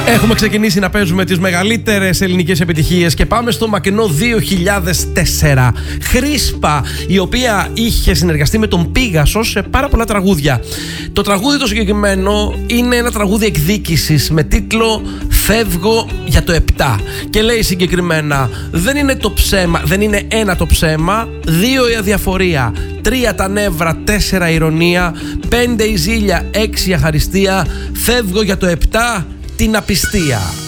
Έχουμε ξεκινήσει να παίζουμε τις μεγαλύτερες ελληνικές επιτυχίες και πάμε στο μακρινό 2004. Χρίσπα, η οποία είχε συνεργαστεί με τον Πίγασο σε πάρα πολλά τραγούδια. Το τραγούδι το συγκεκριμένο είναι ένα τραγούδι εκδίκησης με τίτλο «Φεύγω για το 7». Και λέει συγκεκριμένα: δεν είναι ένα το ψέμα, 2 η αδιαφορία, 3 τα νεύρα, 4 η ηρωνία, 5 η ζήλια, 6 η αχαριστία, φεύγω για το 7, την απιστία.